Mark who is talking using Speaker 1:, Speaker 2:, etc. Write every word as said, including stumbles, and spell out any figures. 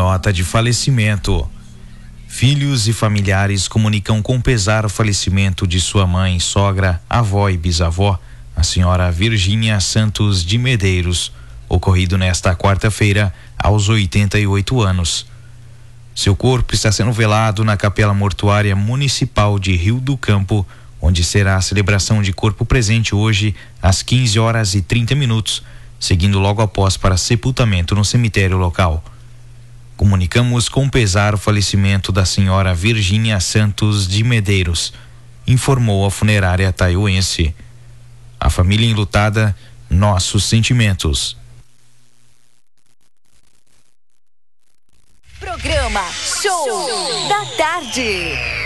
Speaker 1: nota de falecimento. Filhos e familiares comunicam com pesar o falecimento de sua mãe, sogra, avó e bisavó, a senhora Virgínia Santos de Medeiros, ocorrido nesta quarta-feira, aos oitenta e oito anos. Seu corpo está sendo velado na Capela Mortuária Municipal de Rio do Campo, onde será a celebração de corpo presente hoje, às quinze horas e trinta minutos, seguindo logo após para sepultamento no cemitério local. Comunicamos com pesar o falecimento da senhora Virgínia Santos de Medeiros, informou a funerária taiuense. A família enlutada, nossos sentimentos.
Speaker 2: Programa Show da Tarde.